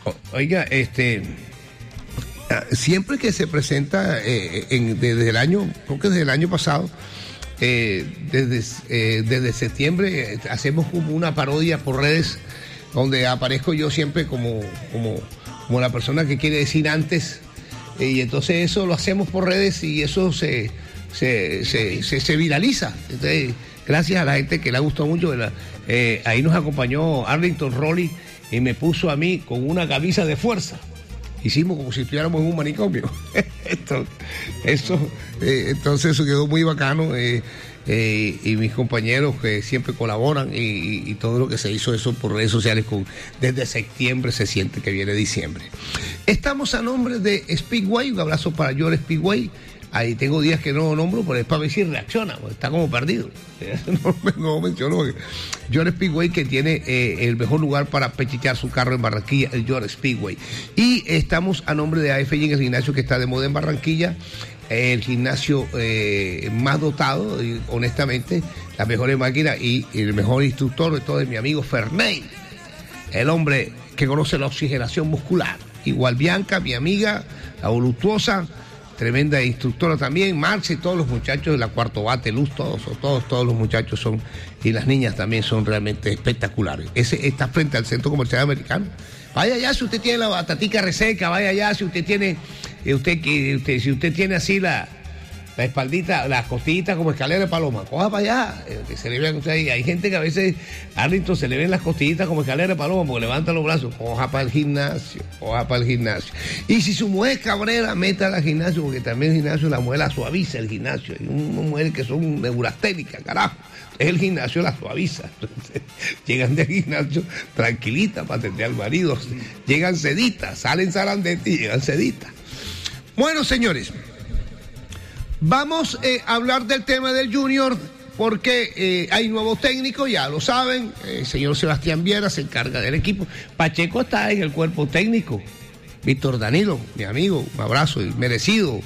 Oiga, siempre que se presenta desde el año, creo que desde el año pasado, desde septiembre hacemos como una parodia por redes donde aparezco yo siempre como la persona que quiere decir antes, y entonces eso lo hacemos por redes y eso se viraliza. Entonces, gracias a la gente que le ha gustado mucho, ahí nos acompañó Arlington Rolly y me puso a mí con una camisa de fuerza. Hicimos como si estuviéramos en un manicomio. Entonces eso quedó muy bacano. Y mis compañeros que siempre colaboran y todo lo que se hizo eso por redes sociales desde septiembre se siente que viene diciembre. Estamos a nombre de Speedway, un abrazo para George Speedway. Ahí tengo días que no lo nombro, pero es para ver si reacciona, porque está como perdido. No menciono. George Speedway, que tiene el mejor lugar para pechichear su carro en Barranquilla, el George Speedway. Y estamos a nombre de AFG en el gimnasio que está de moda en Barranquilla, el gimnasio más dotado, y honestamente, las mejores máquinas y el mejor instructor de todo es mi amigo Ferney, el hombre que conoce la oxigenación muscular. Igual Bianca, mi amiga, la voluptuosa, tremenda instructora también, Marce, todos los muchachos de la Cuarto Bate, Luz, todos los muchachos son, y las niñas también son realmente espectaculares. Ese está frente al Centro Comercial Americano. Vaya allá si usted tiene la batatica reseca, vaya allá si usted tiene, si usted tiene así la espaldita, las costillitas como escalera de paloma, coja para allá, que se le vean usted ahí. Hay gente que a veces, Arlington, se le ven las costillitas como escalera de paloma porque levanta los brazos, coja para el gimnasio. Y si su mujer es cabrera, métala al gimnasio, porque también el gimnasio, la mujer la suaviza el gimnasio. Hay unas mujeres que son neurasténicas, carajo. Es el gimnasio la suaviza. Entonces, llegan del gimnasio tranquilitas para atender al marido. Llegan seditas, salen zarandetes y llegan seditas. Bueno, señores, vamos a hablar del tema del Junior, porque hay nuevo técnico, ya lo saben. El señor Sebastián Viera se encarga del equipo. Pacheco está en el cuerpo técnico. Víctor Danilo, mi amigo, un abrazo y merecido.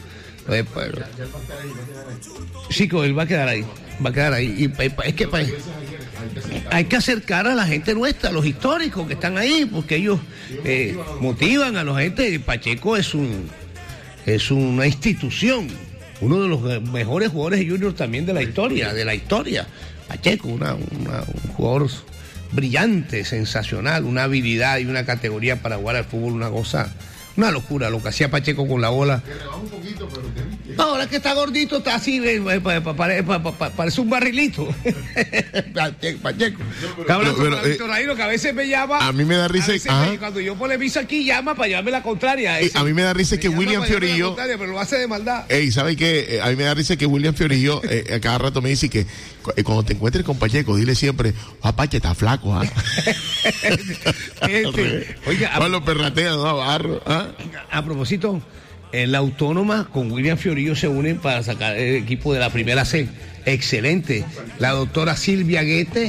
Sí, él va a quedar ahí. Y es que hay que acercar a la gente nuestra, a los históricos que están ahí, porque ellos motivan a la gente. Pacheco es una institución, uno de los mejores jugadores de Junior también de la historia. Pacheco, un jugador brillante, sensacional, una habilidad y una categoría para jugar al fútbol, una locura lo que hacía Pacheco con la bola. No, ahora que está gordito, está así, parece un barrilito. Pacheco. Que a veces me llama. A mí me da risa. Cuando yo pongo visa aquí, llama para llevarme la contraria. A mí me da risa que William Fiorillo. Pero lo hace de maldad. ¿Sabe qué? A mí me da risa que William Fiorillo a cada rato me dice que cuando te encuentres con Pacheco, dile siempre, Pache, está flaco. Oiga, lo perratea, ¿no? Barro. A propósito, en la Autónoma con William Fiorillo se unen para sacar el equipo de la primera C. Excelente. La doctora Silvia Guete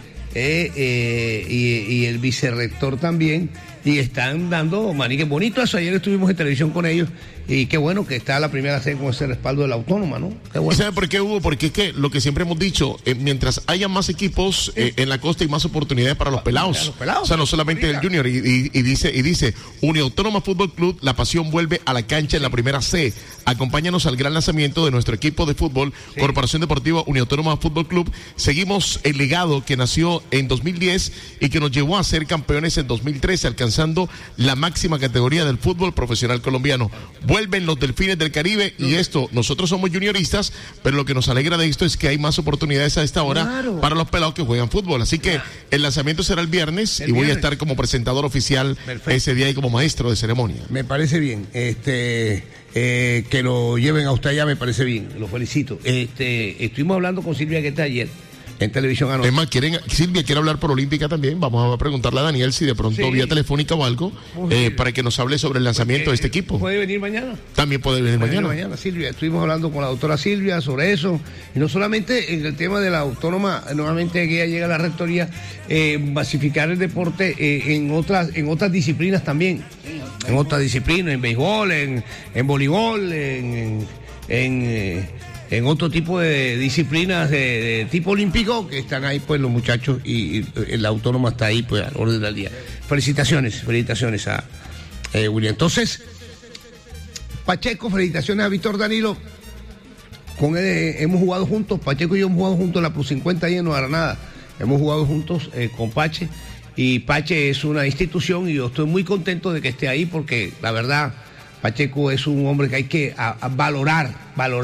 y el vicerrector también. Y están dando manique bonito eso. Ayer estuvimos en televisión con ellos y qué bueno que está la primera C con ese respaldo de la Autónoma, ¿no? Qué bueno. ¿Sabe por qué, Hugo? Porque es que lo que siempre hemos dicho, mientras haya más equipos en la costa, hay más oportunidades para los pelados. O sea, no solamente el Junior. Y dice, Unión Autónoma Fútbol Club, la pasión vuelve a la cancha en la primera C. Acompáñanos al gran lanzamiento de nuestro equipo de fútbol, Corporación Deportiva Unión Autónoma Fútbol Club. Seguimos el legado que nació en 2010 y que nos llevó a ser campeones en 2013, alcanzando la máxima categoría del fútbol profesional colombiano. Vuelven los Delfines del Caribe y nosotros somos junioristas, pero lo que nos alegra de esto es que hay más oportunidades a esta hora para los pelados que juegan fútbol. Así que el lanzamiento será el viernes y voy a estar como presentador oficial ese día y como maestro de ceremonia. Me parece bien. Que lo lleven a usted allá, me parece bien. Lo felicito. Estuvimos hablando con Silvia Guetta ayer en televisión anoche. Es más, Silvia quiere hablar por Olímpica también. Vamos a preguntarle a Daniel si de pronto vía telefónica o algo, para que nos hable sobre el lanzamiento de este equipo. ¿Puede venir mañana? También puede venir mañana. Silvia, estuvimos hablando con la doctora Silvia sobre eso. Y no solamente en el tema de la Autónoma, normalmente que ella llega a la rectoría, masificar el deporte en otras disciplinas también. En otras disciplinas, en béisbol, en voleibol, en en otro tipo de disciplinas de tipo olímpico, que están ahí pues los muchachos y la Autónoma está ahí pues al orden del día. Felicitaciones a William. Entonces, Pacheco, felicitaciones a Víctor Danilo. Con él hemos jugado juntos, Pacheco y yo hemos jugado juntos en la Plus 50 ahí en Nueva Granada. Hemos jugado juntos con Pache, y Pache es una institución y yo estoy muy contento de que esté ahí, porque la verdad Pacheco es un hombre que hay que valorar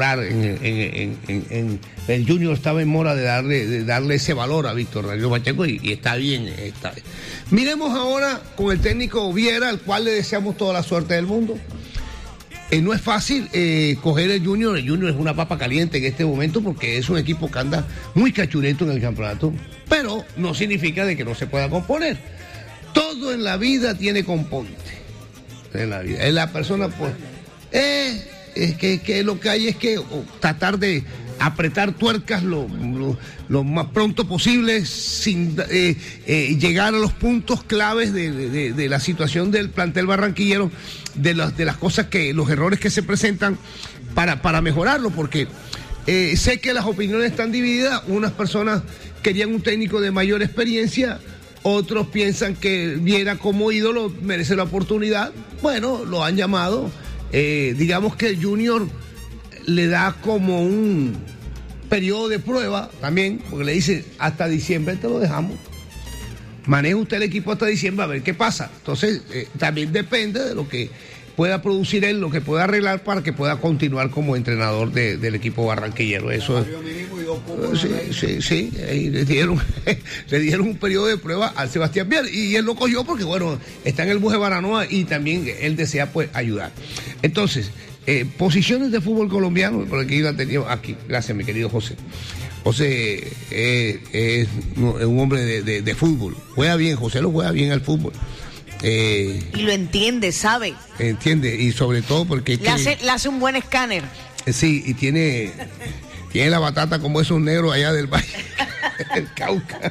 en el Junior estaba en mora de darle ese valor a Víctor Danilo Pacheco y está bien. Miremos ahora con el técnico Viera, al cual le deseamos toda la suerte del mundo. No es fácil coger el Junior es una papa caliente en este momento porque es un equipo que anda muy cachureto en el campeonato, pero no significa de que no se pueda componer. Todo en la vida tiene componte. En la vida. La persona, pues, es que lo que hay es que tratar de apretar tuercas lo más pronto posible sin llegar a los puntos claves de la situación del plantel barranquillero, de las cosas los errores que se presentan para mejorarlo, porque sé que las opiniones están divididas. Unas personas querían un técnico de mayor experiencia, otros piensan que Viera como ídolo merece la oportunidad. Bueno, lo han llamado. Digamos que el Junior le da como un periodo de prueba también, porque le dice hasta diciembre te lo dejamos. Maneja usted el equipo hasta diciembre a ver qué pasa. Entonces, también depende de lo que pueda producir él, lo que pueda arreglar para que pueda continuar como entrenador del equipo barranquillero. Eso es. Sí. Le dieron un periodo de prueba al Sebastián Viera y él lo cogió porque, bueno, está en el bus de Baranoa y también él desea, pues, ayudar. Entonces, posiciones de fútbol colombiano, por aquí la tenía aquí. Gracias, mi querido José. José es un hombre de fútbol. Juega bien, José lo juega bien al fútbol. Y lo entiende, sabe. Entiende, y sobre todo porque... Le hace un buen escáner. Sí, y tiene la batata como esos negros allá del valle, el Cauca.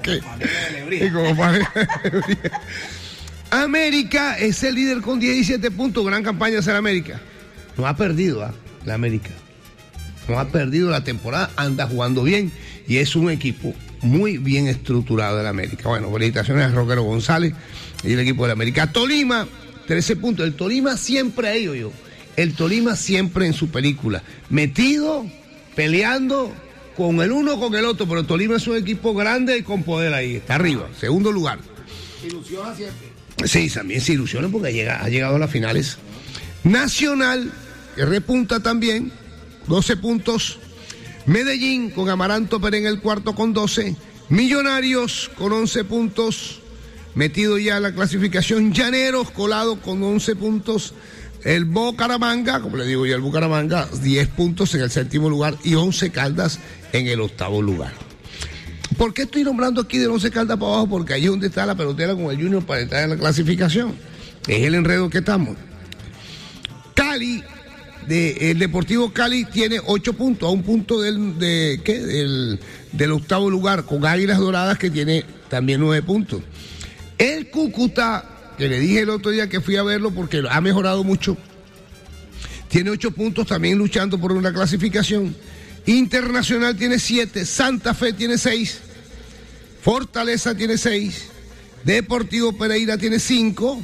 América es el líder con 17 puntos, gran campaña hacia América. No ha perdido la América. No ha perdido la temporada, anda jugando bien y es un equipo muy bien estructurado del América. Bueno, felicitaciones a Roquero González y el equipo del América. Tolima, 13 puntos. El Tolima siempre ha ido yo. El Tolima siempre en su película. Metido, peleando con el uno, con el otro. Pero el Tolima es un equipo grande y con poder ahí. Está arriba, segundo lugar. Se ilusiona siempre. Sí, también se ilusiona porque ha llegado a las finales. Nacional, que repunta también, 12 puntos. Medellín con Amaranto Pérez en el cuarto con 12. Millonarios con 11 puntos. Metido ya en la clasificación. Llaneros colado con 11 puntos. El Bucaramanga, como le digo yo, el Bucaramanga, 10 puntos en el séptimo lugar y 11 Caldas en el octavo lugar. ¿Por qué estoy nombrando aquí del 11 Caldas para abajo? Porque ahí es donde está la pelotera con el Junior para entrar en la clasificación. Es el enredo que estamos. Cali, el Deportivo Cali tiene 8 puntos, a un punto del octavo lugar, con Águilas Doradas que tiene también 9 puntos. El Cúcuta, que le dije el otro día que fui a verlo porque ha mejorado mucho, tiene 8 puntos también luchando por una clasificación. Internacional tiene 7, Santa Fe tiene 6, Fortaleza tiene 6, Deportivo Pereira tiene 5,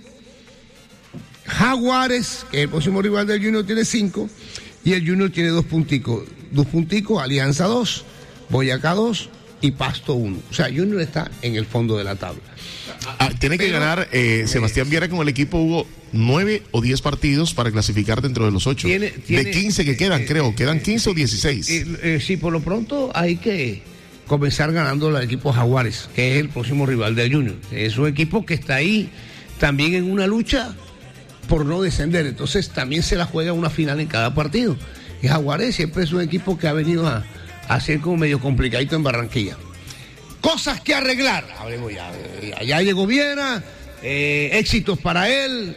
Jaguares, que es el próximo rival del Junior, tiene 5, y el Junior tiene 2 punticos, Alianza 2, Boyacá 2 y Pasto 1. O sea, Junior está en el fondo de la tabla. Tiene que ganar Sebastián Viera con el equipo, Hugo, 9 o 10 partidos para clasificar dentro de los 8. De 15 que quedan, creo, quedan 15 o 16. Sí, por lo pronto hay que comenzar ganando el equipo Jaguares, que es el próximo rival del Junior. Es un equipo que está ahí también en una lucha por no descender, entonces también se la juega una final en cada partido. Y Jaguares siempre es un equipo que ha venido a ser como medio complicadito en Barranquilla. Cosas que arreglar, hablemos ya. Ya llegó Viera, éxitos para él,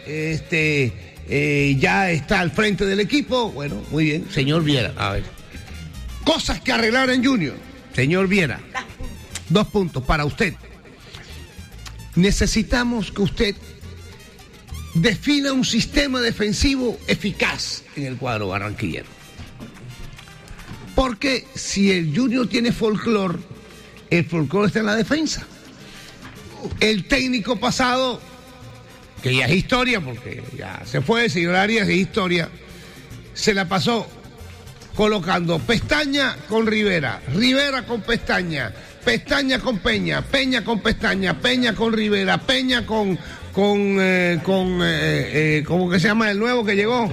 ya está al frente del equipo. Bueno, muy bien, señor Viera. A ver, cosas que arreglar en Junior. Señor Viera, 2 puntos para usted. Necesitamos que usted defina un sistema defensivo eficaz en el cuadro barranquillero. Porque si el Junior tiene folclore, el folclore está en la defensa. El técnico pasado, que ya es historia, porque ya se fue, el señor Arias, es historia, se la pasó colocando Pestaña con Rivera, Rivera con Pestaña, Pestaña con Peña, Peña con Pestaña, Peña con Rivera, Peña con ¿cómo que se llama el nuevo que llegó?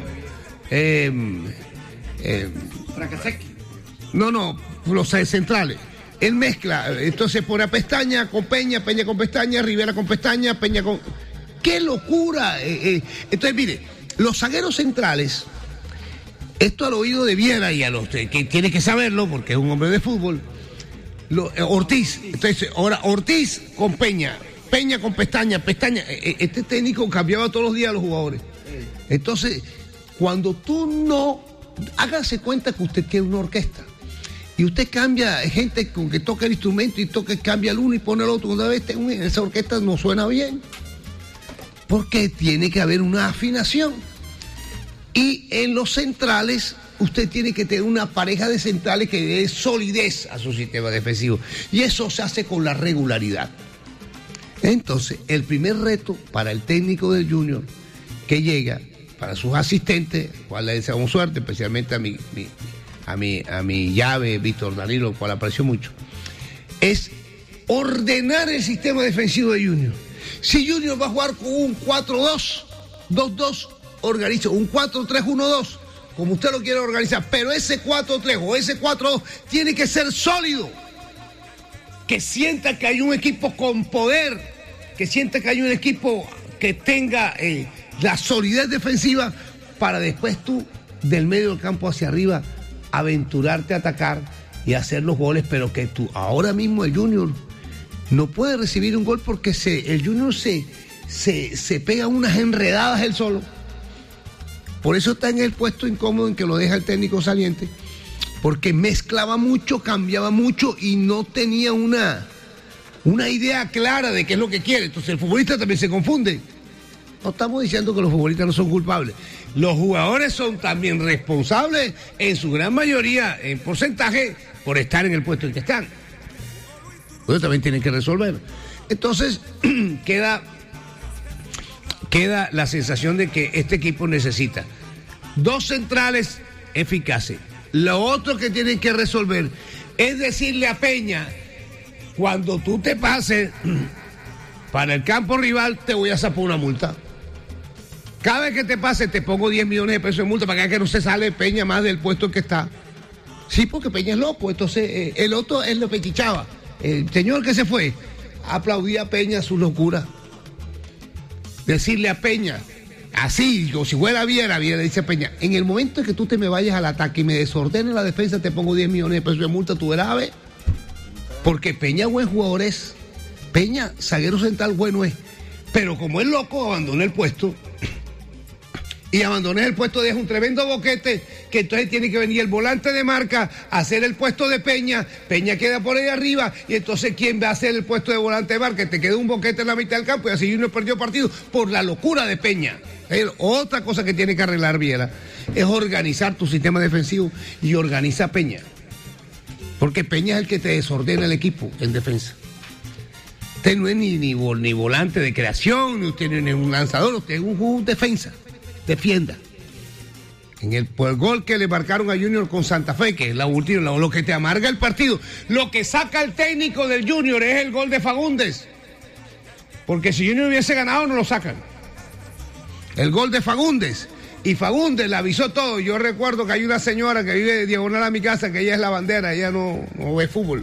No, los centrales. Él mezcla, entonces pone a Pestaña con Peña, Peña con Pestaña, Rivera con Pestaña, Peña con... ¡Qué locura! Entonces, mire, los zagueros centrales, esto al oído de Viera y a los que tiene que saberlo, porque es un hombre de fútbol, Ortiz, entonces, ahora Ortiz con Peña, Peña con Pestaña, Pestaña, este técnico cambiaba todos los días a los jugadores. Entonces, cuando tú no, hágase cuenta que usted quiere una orquesta, y usted cambia gente con que toca el instrumento y cambia el uno y pone el otro, una vez esa orquesta no suena bien, porque tiene que haber una afinación. Y en los centrales, usted tiene que tener una pareja de centrales que dé solidez a su sistema defensivo. Y eso se hace con la regularidad. Entonces, el primer reto para el técnico del Junior que llega, para sus asistentes, cual le deseamos suerte, especialmente a mi llave, Víctor Danilo, el cual aprecio mucho, es ordenar el sistema defensivo de Junior. Si Junior va a jugar con un 4-2-2-2, organiza un 4-3-1-2, como usted lo quiere organizar, pero ese 4-3 o ese 4-2 tiene que ser sólido, que sienta que hay un equipo con poder, que sienta que hay un equipo que tenga la solidez defensiva para después tú, del medio del campo hacia arriba, aventurarte a atacar y hacer los goles, pero que tú, ahora mismo el Junior no puede recibir un gol porque el Junior se pega unas enredadas él solo. Por eso está en el puesto incómodo en que lo deja el técnico saliente, porque mezclaba mucho, cambiaba mucho y no tenía una idea clara de qué es lo que quiere. Entonces el futbolista también se confunde. No estamos diciendo que los futbolistas no son culpables. Los jugadores son también responsables, en su gran mayoría, en porcentaje, por estar en el puesto en que están. Ellos también tienen que resolver. Entonces, queda la sensación de que este equipo necesita 2 centrales eficaces. Lo otro que tienen que resolver es decirle a Peña, cuando tú te pases para el campo rival, te voy a zapar una multa. Cada vez que te pase, te pongo 10 millones de pesos de multa para que no se sale Peña más del puesto en que está. Sí, porque Peña es loco. Entonces, el otro es lo que chichaba. El señor que se fue, aplaudía a Peña su locura. Decirle a Peña, así, como si fuera Viera, dice Peña, en el momento en que tú te me vayas al ataque y me desordenes la defensa, te pongo 10 millones de pesos de multa, tú verás a ver. Porque Peña buen jugador es. Peña, zaguero central bueno es. Pero como es loco, abandona el puesto. Y abandonar el puesto deja un tremendo boquete, que entonces tiene que venir el volante de marca a hacer el puesto de Peña. Peña queda por ahí arriba, y entonces ¿quién va a hacer el puesto de volante de marca? Te queda un boquete en la mitad del campo, y así Junior perdió partido por la locura de Peña. Otra cosa que tiene que arreglar Viera es organizar tu sistema defensivo, y organiza Peña. Porque Peña es el que te desordena el equipo en defensa. Usted no es ni volante de creación, ni usted no es un lanzador, usted es un defensa. Defienda. Por el gol que le marcaron a Junior con Santa Fe, que es la última, lo que te amarga el partido, lo que saca el técnico del Junior es el gol de Fagundes. Porque si Junior hubiese ganado, no lo sacan. El gol de Fagundes. Y Fagundes le avisó todo. Yo recuerdo que hay una señora que vive diagonal a mi casa, que ella es la bandera, ella no ve fútbol.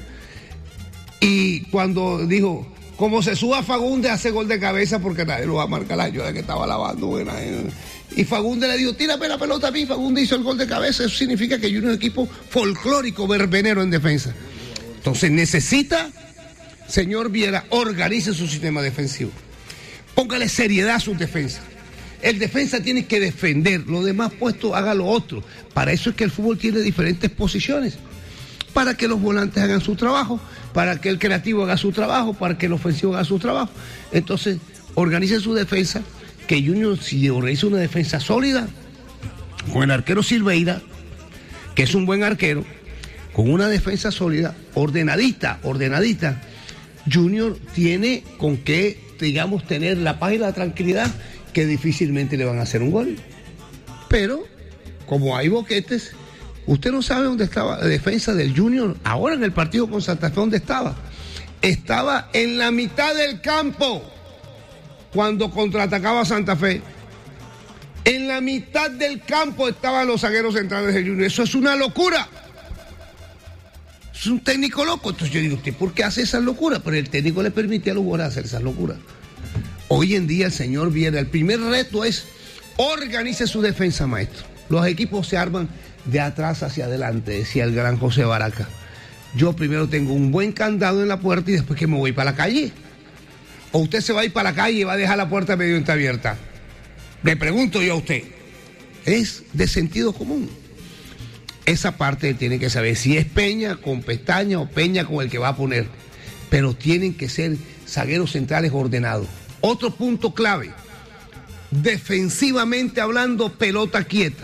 Y cuando dijo, como se suba Fagundes, hace gol de cabeza porque nadie lo va a marcar, la ayuda que estaba lavando. Y Fagundes le dijo, tírame la pelota a mí. Fagundes hizo el gol de cabeza. Eso significa que hay un equipo folclórico, verbenero en defensa. Entonces necesita, señor Viera, organice su sistema defensivo. Póngale seriedad a sus defensas. El defensa tiene que defender, lo demás puesto haga lo otro. Para eso es que el fútbol tiene diferentes posiciones. Para que los volantes hagan su trabajo, para que el creativo haga su trabajo, para que el ofensivo haga su trabajo. Entonces, organice su defensa, que Junior, si organiza una defensa sólida, con el arquero Silveira, que es un buen arquero, con una defensa sólida, ordenadita, Junior tiene con qué, digamos, tener la paz y la tranquilidad que difícilmente le van a hacer un gol. Pero, como hay boquetes, usted no sabe dónde estaba la defensa del Junior. Ahora en el partido con Santa Fe, ¿dónde estaba? Estaba en la mitad del campo cuando contraatacaba Santa Fe. En la mitad del campo estaban los zagueros centrales del Junior. Eso es una locura. Es un técnico loco. Entonces yo digo, ¿usted por qué hace esas locuras? Pero el técnico le permite a los jugadores hacer esas locuras. Hoy en día el señor Viera, el primer reto es organice su defensa, maestro. Los equipos se arman de atrás hacia adelante, decía el gran José Baraca. Yo primero tengo un buen candado en la puerta y después que me voy para la calle. O usted se va a ir para la calle y va a dejar la puerta medio entreabierta. Le pregunto yo a usted. Es de sentido común. Esa parte tiene que saber si es Peña con pestaña o Peña con el que va a poner. Pero tienen que ser zagueros centrales ordenados. Otro punto clave. Defensivamente hablando, pelota quieta.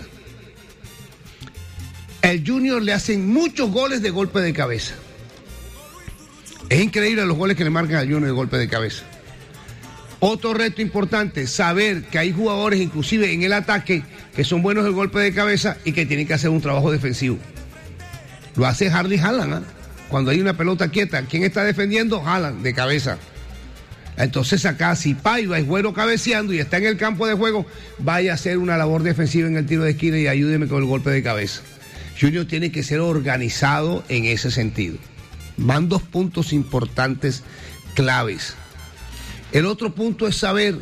El Junior le hacen muchos goles de golpe de cabeza. Es increíble los goles que le marcan al Junior de golpe de cabeza. Otro reto importante, saber que hay jugadores inclusive en el ataque que son buenos del golpe de cabeza y que tienen que hacer un trabajo defensivo. Lo hace Harley Haaland, ¿eh? Cuando hay una pelota quieta, ¿quién está defendiendo? Haaland, de cabeza. Entonces acá, si Paiva es bueno cabeceando y está en el campo de juego, vaya a hacer una labor defensiva en el tiro de esquina y ayúdeme con el golpe de cabeza. Junior tiene que ser organizado en ese sentido. Van dos puntos importantes, claves. El otro punto es saber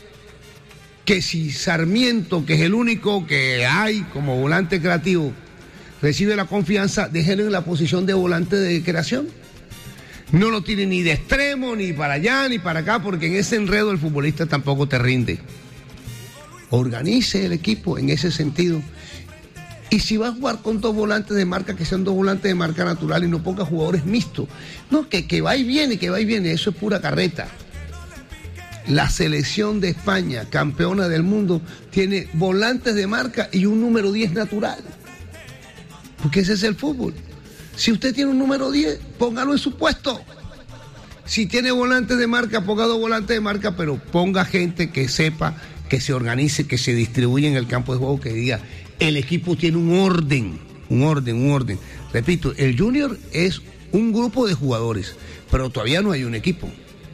que si Sarmiento, que es el único que hay como volante creativo, recibe la confianza, déjenlo en la posición de volante de creación. No lo tiene ni de extremo, ni para allá, ni para acá, porque en ese enredo el futbolista tampoco te rinde. Organice el equipo en ese sentido. Y si va a jugar con dos volantes de marca, que sean dos volantes de marca natural y no ponga jugadores mixtos. No, que va y viene, eso es pura carreta. La selección de España, campeona del mundo, tiene volantes de marca y un número 10 natural. Porque ese es el fútbol. Si usted tiene un número 10, póngalo en su puesto. Si tiene volantes de marca, ponga dos volantes de marca, pero ponga gente que sepa, que se organice, que se distribuya en el campo de juego, que diga, el equipo tiene un orden. Repito, el Junior es un grupo de jugadores, pero todavía no hay un equipo.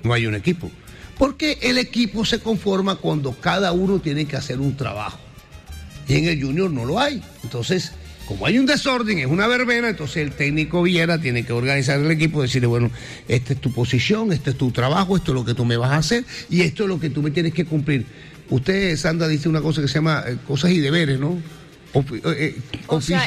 Porque el equipo se conforma cuando cada uno tiene que hacer un trabajo. Y en el Junior no lo hay. Entonces, como hay un desorden, es una verbena, entonces el técnico Viera tiene que organizar el equipo, decirle, bueno, esta es tu posición, este es tu trabajo, esto es lo que tú me vas a hacer y esto es lo que tú me tienes que cumplir. Usted, Sandra, dice una cosa que se llama cosas y deberes, ¿no? O sea,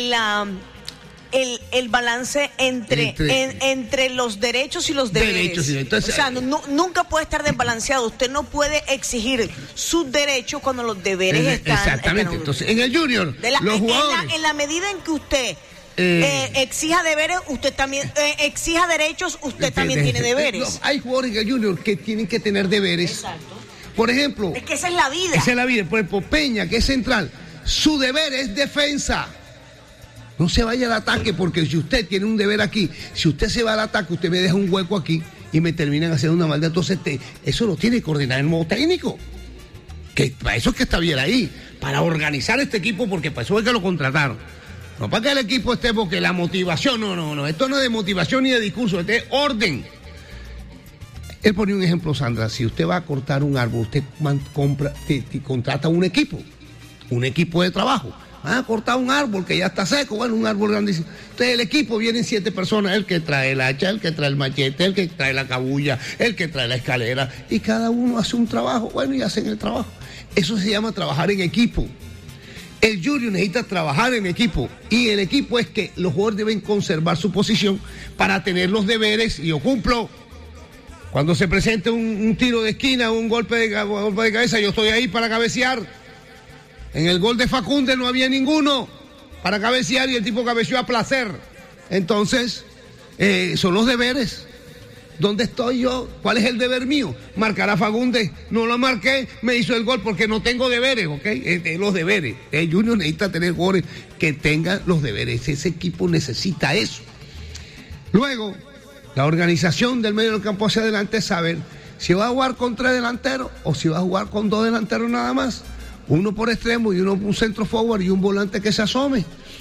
el balance entre los derechos y los deberes. Entonces, o sea, nunca puede estar desbalanceado. Usted no puede exigir sus derechos cuando los deberes están. Exactamente. Entonces, en el Junior, los jugadores. En la medida en que usted exija deberes, usted también exija derechos, usted también tiene deberes. No, hay jugadores en el Junior que tienen que tener deberes. Exacto. Por ejemplo. Es que esa es la vida. Por ejemplo, Peña, que es central, su deber es defensa. No se vaya al ataque, porque si usted tiene un deber aquí, si usted se va al ataque, usted me deja un hueco aquí y me terminan haciendo una maldad. Entonces, eso lo tiene que coordinar el nuevo técnico. Que para eso es que está bien ahí, para organizar este equipo, porque para eso es que lo contrataron. No para que el equipo esté, porque la motivación, no. Esto no es de motivación ni de discurso, esto es orden. Él ponía un ejemplo, Sandra. Si usted va a cortar un árbol, usted contrata un equipo de trabajo. Van a cortar un árbol que ya está seco, bueno, un árbol grandísimo. Entonces el equipo vienen 7 personas, el que trae el hacha, el que trae el machete, el que trae la cabulla, el que trae la escalera, y cada uno hace un trabajo, bueno, y hacen el trabajo. Eso se llama trabajar en equipo. El Junior necesita trabajar en equipo, y el equipo es que los jugadores deben conservar su posición para tener los deberes, y yo cumplo. Cuando se presente un tiro de esquina, un golpe de cabeza, yo estoy ahí para cabecear. En el gol de Facunde no había ninguno para cabecear y el tipo cabeceó a placer. Entonces, son los deberes. ¿Dónde estoy yo? ¿Cuál es el deber mío? Marcar a Fagundes. No lo marqué, me hizo el gol porque no tengo deberes, ¿ok? Los deberes. El Junior necesita tener jugadores que tengan los deberes. Ese equipo necesita eso. Luego, la organización del medio del campo hacia adelante es saber si va a jugar con 3 delanteros o si va a jugar con 2 delanteros nada más. Uno por extremo y uno un centro forward y un volante que se asome.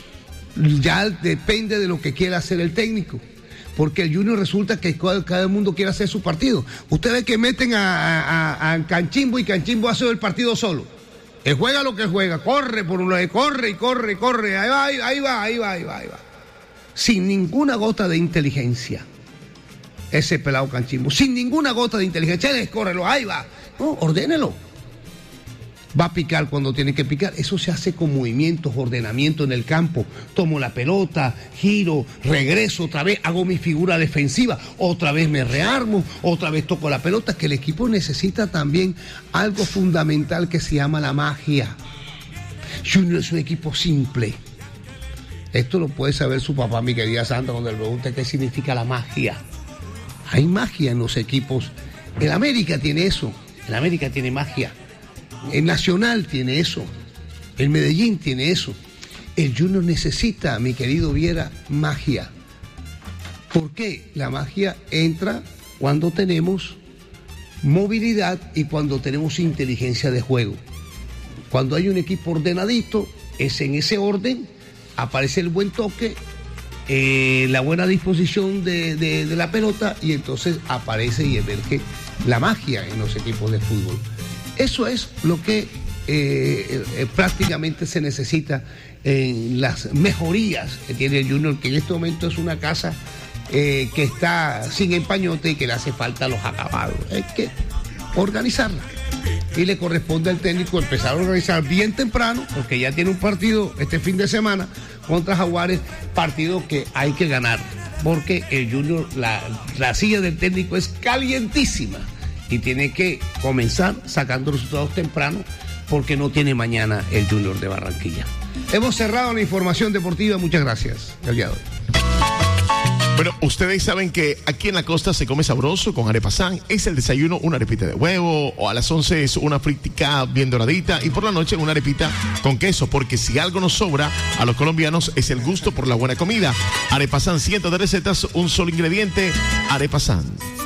Ya depende de lo que quiera hacer el técnico. Porque el Junior resulta que cada mundo quiere hacer su partido. Ustedes que meten a Canchimbo y Canchimbo hace el partido solo. Él juega lo que juega, corre por un lado, corre. Ahí va. Sin ninguna gota de inteligencia. Ese pelado Canchimbo, sin ninguna gota de inteligencia. Córrelo, ahí va. No, ordénelo. Va a picar cuando tiene que picar. Eso se hace con movimientos, ordenamiento en el campo. Tomo la pelota, giro, regreso otra vez, hago mi figura defensiva, otra vez me rearmo, otra vez toco la pelota, que el equipo necesita también algo fundamental que se llama la magia. Junior es un equipo simple. Esto lo puede saber su papá, mi querida Sandra, cuando le pregunta qué significa la magia. Hay magia en los equipos. El América tiene eso. El América tiene magia. El Nacional tiene eso. El Medellín tiene eso. El Junior necesita, mi querido Viera, magia. ¿Por qué? La magia entra cuando tenemos movilidad y cuando tenemos inteligencia de juego. Cuando hay un equipo ordenadito, es en ese orden, aparece el buen toque, la buena disposición de la pelota, y entonces aparece y emerge la magia en los equipos de fútbol. Eso es lo que prácticamente se necesita en las mejorías que tiene el Junior, que en este momento es una casa que está sin empañote y que le hace falta los acabados. Hay que organizarla. Y le corresponde al técnico empezar a organizar bien temprano, porque ya tiene un partido este fin de semana contra Jaguares, partido que hay que ganar, porque el Junior, la silla del técnico es calientísima. Y tiene que comenzar sacando resultados temprano, porque no tiene mañana el Junior de Barranquilla. Hemos cerrado la información deportiva. Muchas gracias. El día de hoy. Bueno, ustedes saben que aquí en la costa se come sabroso con arepa San. Es el desayuno, una arepita de huevo, o a las 11 es una fritica bien doradita, y por la noche una arepita con queso, porque si algo nos sobra a los colombianos es el gusto por la buena comida. Arepa San, cientos de recetas, un solo ingrediente, arepa San.